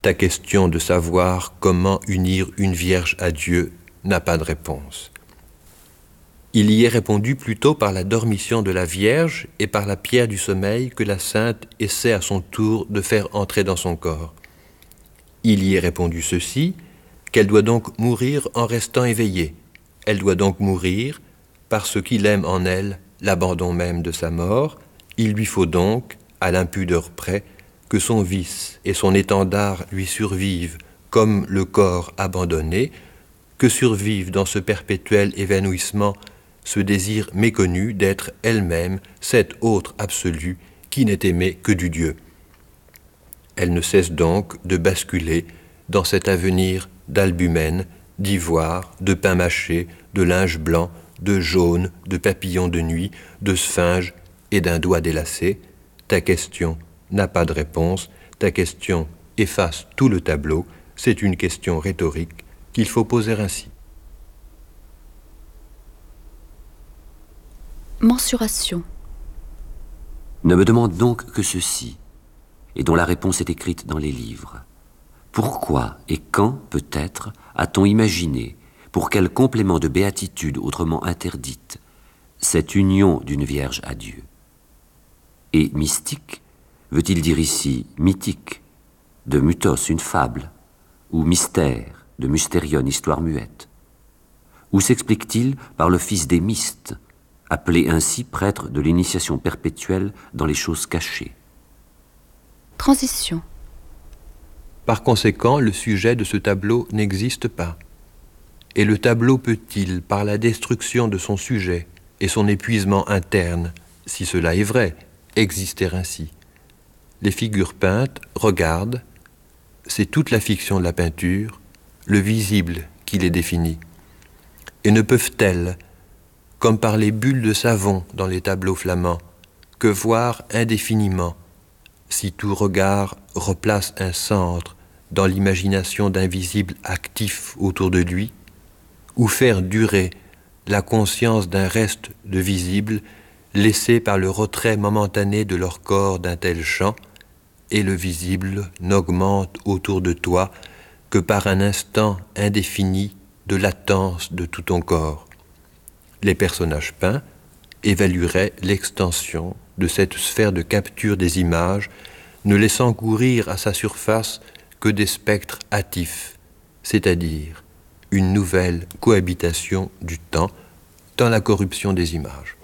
Ta question de savoir comment unir une vierge à Dieu n'a pas de réponse. Il y est répondu plutôt par la dormition de la Vierge et par la pierre du sommeil que la Sainte essaie à son tour de faire entrer dans son corps. Il y est répondu ceci, qu'elle doit donc mourir en restant éveillée. Elle doit donc mourir parce qu'il aime en elle l'abandon même de sa mort. Il lui faut donc, à l'impudeur près, que son vice et son étendard lui survivent comme le corps abandonné, que survive dans ce perpétuel évanouissement ce désir méconnu d'être elle-même cet autre absolu qui n'est aimé que du Dieu. Elle ne cesse donc de basculer dans cet avenir d'albumène, d'ivoire, de pain mâché, de linge blanc, de jaune, de papillons de nuit, de sphinge et d'un doigt délacé. Ta question n'a pas de réponse, ta question efface tout le tableau, c'est une question rhétorique qu'il faut poser ainsi. Mensuration. Ne me demande donc que ceci, et dont la réponse est écrite dans les livres. Pourquoi et quand, peut-être, a-t-on imaginé, pour quel complément de béatitude autrement interdite, cette union d'une Vierge à Dieu? Et mystique, veut-il dire ici mythique, de mythos, une fable, ou mystère, de mystérion, histoire muette? Ou s'explique-t-il par le fils des mystes, appelé ainsi prêtre de l'initiation perpétuelle dans les choses cachées? Transition. Par conséquent, le sujet de ce tableau n'existe pas. Et le tableau peut-il, par la destruction de son sujet et son épuisement interne, si cela est vrai, exister ainsi? Les figures peintes regardent, c'est toute la fiction de la peinture, le visible qui les définit. Et ne peuvent-elles, comme par les bulles de savon dans les tableaux flamands, que voir indéfiniment, si tout regard replace un centre dans l'imagination d'un visible actif autour de lui, ou faire durer la conscience d'un reste de visible laissé par le retrait momentané de leur corps d'un tel champ, et le visible n'augmente autour de toi que par un instant indéfini de latence de tout ton corps. Les personnages peints évalueraient l'extension de cette sphère de capture des images, ne laissant courir à sa surface que des spectres hâtifs, c'est-à-dire une nouvelle cohabitation du temps dans la corruption des images.